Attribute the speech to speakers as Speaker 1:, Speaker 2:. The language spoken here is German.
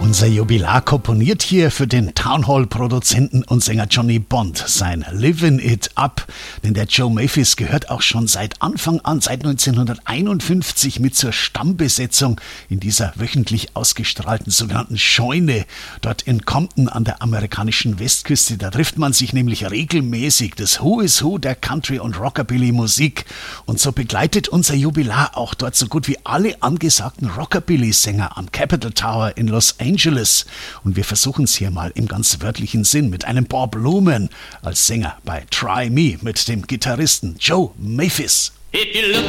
Speaker 1: Unser Jubilar komponiert hier für den Townhall-Produzenten und Sänger Johnny Bond sein Livin' It Up, denn der Joe Maphis gehört auch schon seit Anfang an, seit 1951 mit zur Stammbesetzung in dieser wöchentlich ausgestrahlten sogenannten Scheune dort in Compton an der amerikanischen Westküste. Da trifft man sich nämlich regelmäßig, das Who is Who der Country- und Rockabilly-Musik, und so begleitet unser Jubilar auch dort so gut wie alle angesagten Rockabilly-Sänger am Capitol Tower in Los Angeles. Und wir versuchen es hier mal im ganz wörtlichen Sinn mit einem Bob Luman als Sänger bei Try Me mit dem Gitarristen Joe Maphis.